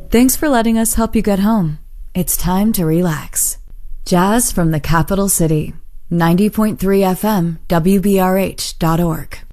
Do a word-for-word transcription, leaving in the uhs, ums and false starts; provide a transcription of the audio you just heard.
Thanks for letting us help you get home. It's time to relax. Jazz from the capital city. ninety point three F M, W B R H dot org.